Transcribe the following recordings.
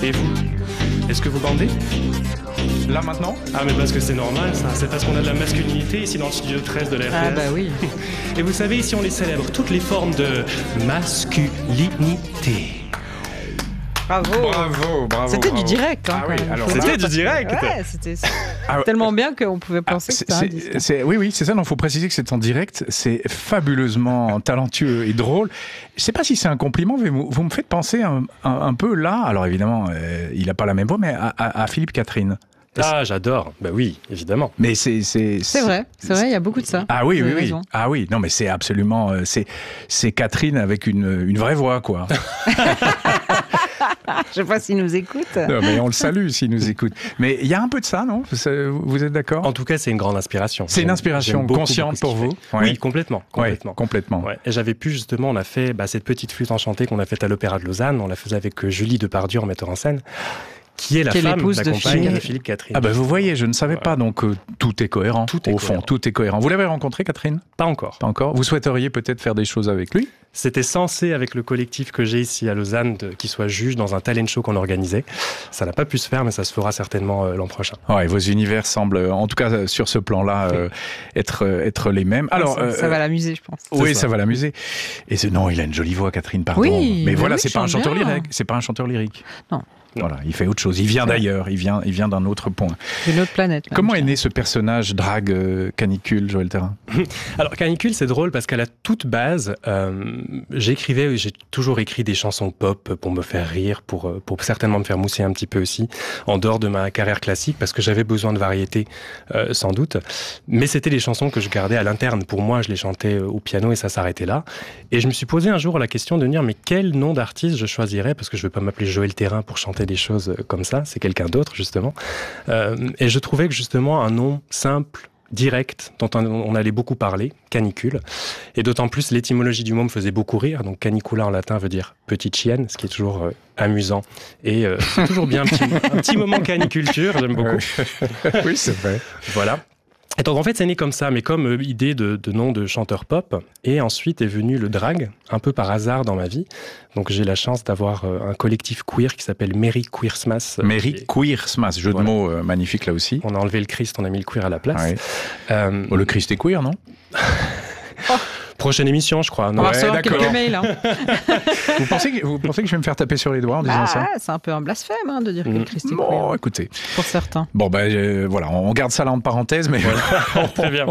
Et vous? Est-ce que vous bandez? Là maintenant? Ah mais parce que c'est normal ça, c'est parce qu'on a de la masculinité ici dans le studio 13 de la RTS. Ah bah oui. Et vous savez, ici on les célèbre, toutes les formes de masculinité. Bravo. C'était du direct. Hein, ah oui, alors c'était du direct. Ouais, c'était tellement bien qu'on pouvait penser que c'était un disque. Oui, c'est ça. Il faut préciser que c'est en direct. C'est fabuleusement talentueux et drôle. Je ne sais pas si c'est un compliment, mais vous me faites penser un peu là. Alors évidemment, il n'a pas la même voix, mais à Philippe Catherine. Ah, j'adore. Bah oui, évidemment. Mais c'est vrai, il y a beaucoup de ça. Ah oui. Ah oui, non mais c'est absolument c'est Catherine avec une vraie voix quoi. Je sais pas s'il nous écoute. Non, mais on le salue s'il nous écoute. Mais il y a un peu de ça, non? Vous êtes d'accord? En tout cas, c'est une grande inspiration. C'est une inspiration consciente pour vous? Oui, complètement. Ouais. Et j'avais pu justement, on a fait cette petite flûte enchantée qu'on a faite à l'Opéra de Lausanne. On la faisait avec Julie Depardieu en metteur en scène. Qui est la femme, la compagne de Philippe Catherine. Ah ben vous voyez, je ne savais pas, donc tout est cohérent. Tout est cohérent. Vous l'avez rencontré, Catherine? Pas encore. Vous souhaiteriez peut-être faire des choses avec lui? C'était censé, avec le collectif que j'ai ici à Lausanne, qu'il soit juge dans un talent show qu'on organisait. Ça n'a pas pu se faire, mais ça se fera certainement l'an prochain. Ouais, vos univers semblent, en tout cas sur ce plan-là, être les mêmes. Alors, ça va l'amuser, je pense. Oui, ça va l'amuser. Et non, il a une jolie voix, Catherine, pardon. Oui, mais voilà, oui, c'est pas un chanteur lyrique. C'est pas un chanteur lyrique. Non. Voilà, il fait autre chose. Il vient d'ailleurs. Il vient d'un autre point. D'une autre planète. Comment est né ce personnage drague Canicule, Joël Thérin? Alors Canicule, c'est drôle parce qu'à la toute base, j'ai toujours écrit des chansons pop pour me faire rire, pour certainement me faire mousser un petit peu aussi, en dehors de ma carrière classique, parce que j'avais besoin de variété, sans doute. Mais c'était des chansons que je gardais à l'interne. Pour moi, je les chantais au piano et ça s'arrêtait là. Et je me suis posé un jour la question de dire, mais quel nom d'artiste je choisirais? Parce que je ne veux pas m'appeler Joël Thérin pour chanter des choses comme ça, c'est quelqu'un d'autre justement. Et je trouvais que justement un nom simple, direct, dont on allait beaucoup parler, Canicule, et d'autant plus l'étymologie du mot me faisait beaucoup rire, donc canicula en latin veut dire petite chienne, ce qui est toujours amusant, et c'est toujours bien un petit moment caniculture, j'aime beaucoup. Oui, c'est vrai. Voilà. Et donc en fait c'est né comme ça, mais comme idée de nom de chanteur pop, et ensuite est venu le drag, un peu par hasard dans ma vie. Donc j'ai la chance d'avoir un collectif queer qui s'appelle Merry Queersmas. Merry Queersmas, jeu de mots magnifique là aussi. On a enlevé le Christ, on a mis le queer à la place. Ouais. Le Christ est queer, non? Prochaine émission, je crois. On va recevoir quelques mails. Hein. Vous pensez que je vais me faire taper sur les doigts en disant ça? C'est un peu un blasphème de dire que le Christ est queer. Bon, écoutez. Pour certains. Bon, voilà, on garde ça là en parenthèse, mais voilà. Très bien.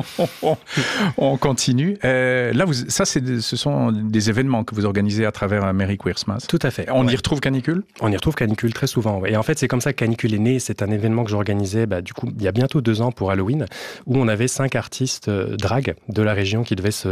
On continue. Là, ce sont des événements que vous organisez à travers Merry Queersmas. Tout à fait. On y retrouve Canicule? On y retrouve Canicule très souvent. Ouais. Et en fait, c'est comme ça que Canicule est né. C'est un événement que j'organisais, du coup, il y a bientôt 2 ans pour Halloween, où on avait 5 artistes drag de la région qui devaient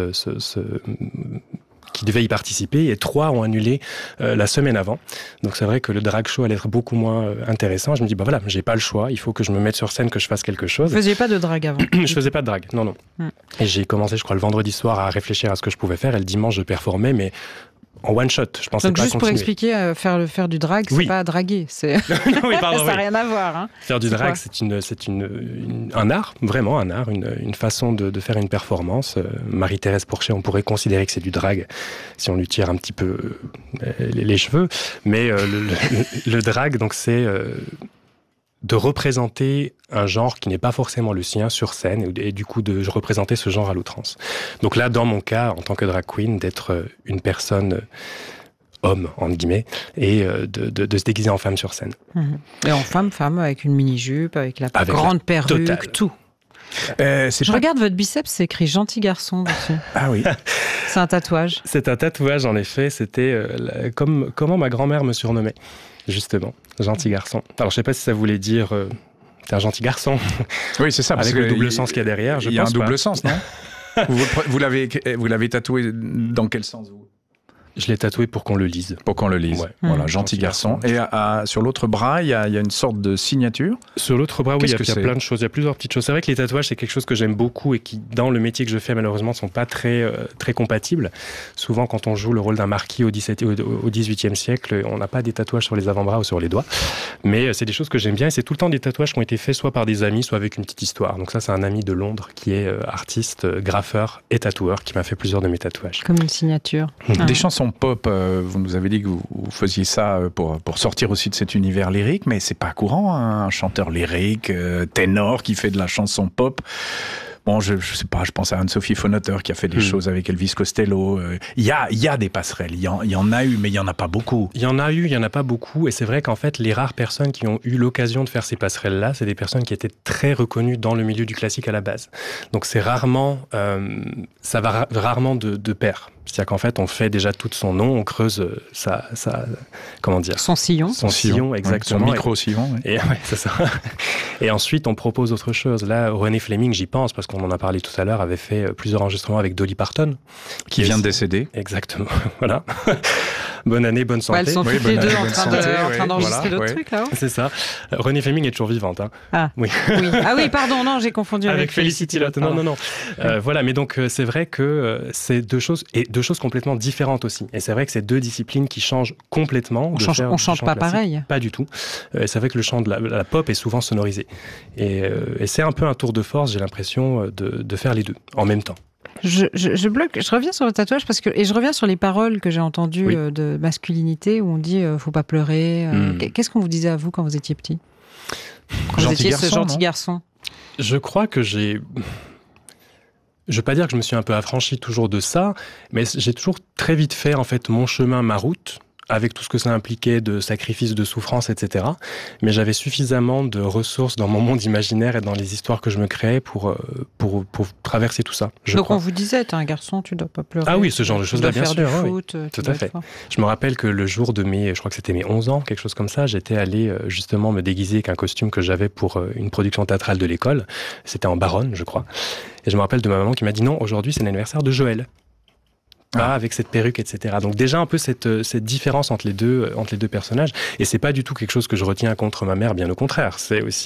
qui devaient y participer, et 3 ont annulé la semaine avant. Donc c'est vrai que le drag show allait être beaucoup moins intéressant. Je me dis, voilà, j'ai pas le choix, il faut que je me mette sur scène, que je fasse quelque chose. Vous faisiez pas de drag avant? Je faisais pas de drag, non. Et j'ai commencé, je crois, le vendredi soir à réfléchir à ce que je pouvais faire, et le dimanche, je performais, mais en one shot, je pensais donc pas juste continuer. Pour expliquer, faire du drag, c'est pas draguer, c'est oui, pardon, ça n'a rien à voir. Hein. Faire du drag, c'est un art, vraiment un art, une façon de faire une performance. Marie-Thérèse Porcher, on pourrait considérer que c'est du drag si on lui tire un petit peu les cheveux, mais le drag, donc c'est de représenter un genre qui n'est pas forcément le sien sur scène, et du coup de représenter ce genre à l'outrance. Donc là, dans mon cas, en tant que drag queen, d'être une personne homme, entre guillemets, et de se déguiser en femme sur scène. Et en femme, avec une mini-jupe, avec la grande perruque, totale. Tout. Regarde votre biceps, c'est écrit gentil garçon dessus. Ah oui. C'est un tatouage. C'est un tatouage, en effet. C'était comment ma grand-mère me surnommait, justement. Gentil garçon. Alors, je sais pas si ça voulait dire t'es un gentil garçon. Oui, c'est ça. Avec le double sens qu'il y a derrière, je pense. Il y a un double sens, non? Vous l'avez tatoué dans quel sens, vous? Je l'ai tatoué pour qu'on le lise. Pour qu'on le lise. Ouais. Voilà, gentil garçon. Et sur l'autre bras, il y a une sorte de signature. Sur l'autre bras, oui, il y a plein de choses. Il y a plusieurs petites choses. C'est vrai que les tatouages, c'est quelque chose que j'aime beaucoup et qui, dans le métier que je fais, malheureusement, ne sont pas très compatibles. Souvent, quand on joue le rôle d'un marquis au XVIIIe siècle, on n'a pas des tatouages sur les avant-bras ou sur les doigts. Mais c'est des choses que j'aime bien. Et c'est tout le temps des tatouages qui ont été faits soit par des amis, soit avec une petite histoire. Donc ça, c'est un ami de Londres qui est artiste, graffeur et tatoueur, qui m'a fait plusieurs de mes tatouages. Comme une signature. Des chansons chanson pop, vous nous avez dit que vous faisiez ça pour sortir aussi de cet univers lyrique, mais c'est pas courant, hein, un chanteur lyrique, ténor qui fait de la chanson pop. Bon, je sais pas, je pense à Anne-Sophie Phonotter qui a fait des choses avec Elvis Costello. Il y a des passerelles, il y en a eu, mais il y en a pas beaucoup. Il y en a eu, il y en a pas beaucoup, et c'est vrai qu'en fait, les rares personnes qui ont eu l'occasion de faire ces passerelles-là, c'est des personnes qui étaient très reconnues dans le milieu du classique à la base. Donc c'est rarement, ça va rarement de pair. C'est-à-dire qu'en fait, on fait déjà tout son nom, on creuse comment dire, son sillon. Son sillon, exactement. Son micro-sillon. Et ouais, c'est ça. Et ensuite, on propose autre chose. Là, René Fleming, j'y pense, parce qu'on en a parlé tout à l'heure, avait fait plusieurs enregistrements avec Dolly Parton. Qui vient de décéder. Exactement, voilà. Bonne année, bonne santé. Ouais, elles sont toutes les deux en train d'enregistrer d'autres trucs, là-haut. C'est ça. René Fleming est toujours vivante. Hein. Ah. Oui. Ah oui, pardon, non, j'ai confondu avec Felicity Lotte. Non. Voilà, mais donc, c'est vrai que c'est deux choses complètement différentes aussi. Et c'est vrai que c'est deux disciplines qui changent complètement. On chante pas pareil. Pas du tout. C'est vrai que le chant de la pop est souvent sonorisé. Et c'est un peu un tour de force, j'ai l'impression, de faire les deux en même temps. Je bloque, je reviens sur le tatouage et je reviens sur les paroles que j'ai entendues de masculinité où on dit faut pas pleurer. Qu'est-ce qu'on vous disait à vous quand vous étiez petit? Quand vous étiez ce gentil garçon? Je crois que je veux pas dire que je me suis un peu affranchi toujours de ça, mais j'ai toujours très vite fait en fait mon chemin, ma route, avec tout ce que ça impliquait de sacrifices, de souffrances, etc. Mais j'avais suffisamment de ressources dans mon monde imaginaire et dans les histoires que je me créais pour traverser tout ça. Donc on vous disait, t'es un garçon, tu dois pas pleurer. Ah oui, ce genre de choses-là, bien sûr. Foot, tout à fait. Je me rappelle que le jour de je crois que c'était mes 11 ans, quelque chose comme ça, j'étais allé justement me déguiser avec un costume que j'avais pour une production théâtrale de l'école. C'était en Baronne, je crois. Et je me rappelle de ma maman qui m'a dit non, aujourd'hui c'est l'anniversaire de Joël. Pas avec cette perruque, etc. Donc déjà un peu cette différence entre les deux personnages. Et c'est pas du tout quelque chose que je retiens contre ma mère, bien au contraire. C'est aussi